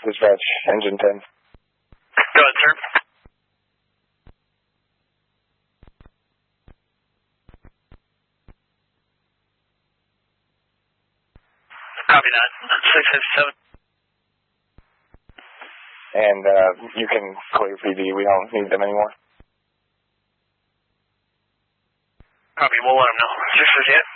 Dispatch, engine 10. Go ahead, sir. Copy that. 657. And you can clear PD. We don't need them anymore. Copy. We'll let them know. 658.